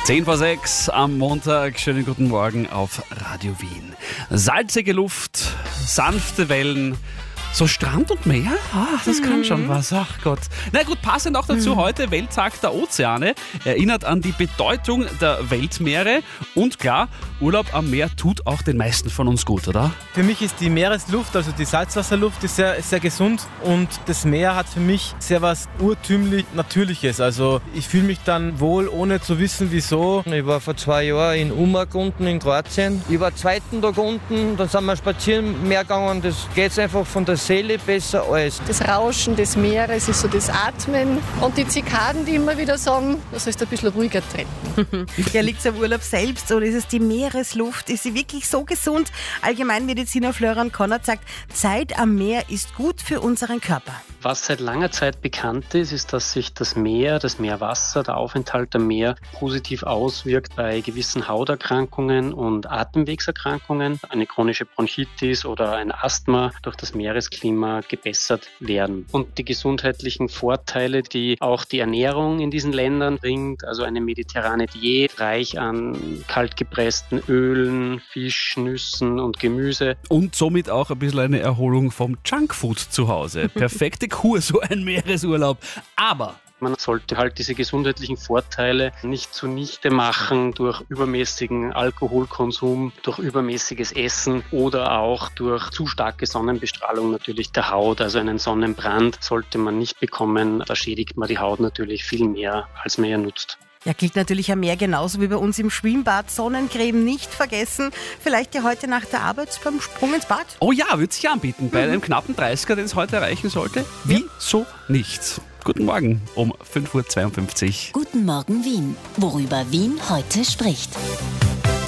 10 vor 6 am Montag. Schönen guten Morgen auf Radio Wien. Salzige Luft, sanfte Wellen, so Strand und Meer, das kann schon was. Ach Gott. Na gut, passend auch dazu heute Welttag der Ozeane. Erinnert an die Bedeutung der Weltmeere. Und klar, Urlaub am Meer tut auch den meisten von uns gut, oder? Für mich ist die Meeresluft, also die Salzwasserluft, ist sehr gesund. Und das Meer hat für mich sehr was urtümlich Natürliches. Also ich fühle mich dann wohl, ohne zu wissen, wieso. Ich war vor 2 Jahren in Umag unten in Kroatien. Ich war 2. Tag unten, dann sind wir spazieren im Meer gegangen. Das geht einfach von der Seele besser alles. Das Rauschen des Meeres ist so das Atmen und die Zikaden, die immer wieder sagen, du sollst ein bisschen ruhiger treten. Ja, liegt es am Urlaub selbst oder ist es die Meeresluft? Ist sie wirklich so gesund? Allgemeinmediziner Florian Konrad sagt, Zeit am Meer ist gut für unseren Körper. Was seit langer Zeit bekannt ist, dass sich das Meerwasser, der Aufenthalt am Meer positiv auswirkt bei gewissen Hauterkrankungen und Atemwegserkrankungen. Eine chronische Bronchitis oder ein Asthma durch das Meeresklima gebessert werden. Und die gesundheitlichen Vorteile, die auch die Ernährung in diesen Ländern bringt, also eine mediterrane Diät, reich an kaltgepressten Ölen, Fisch, Nüssen und Gemüse. Und somit auch ein bisschen eine Erholung vom Junkfood zu Hause. Perfekte Kur, so ein Meeresurlaub. Aber man sollte halt diese gesundheitlichen Vorteile nicht zunichte machen durch übermäßigen Alkoholkonsum, durch übermäßiges Essen oder auch durch zu starke Sonnenbestrahlung natürlich der Haut. Also einen Sonnenbrand sollte man nicht bekommen. Da schädigt man die Haut natürlich viel mehr, als man ja nutzt. Ja, gilt natürlich am Meer genauso wie bei uns im Schwimmbad. Sonnencreme nicht vergessen. Vielleicht ja heute nach der Arbeit beim Sprung ins Bad. oh ja, würde sich anbieten. Bei einem knappen 30er, den es heute erreichen sollte. Wieso nicht? Guten Morgen um 5.52 Uhr. Guten Morgen Wien. Worüber Wien heute spricht.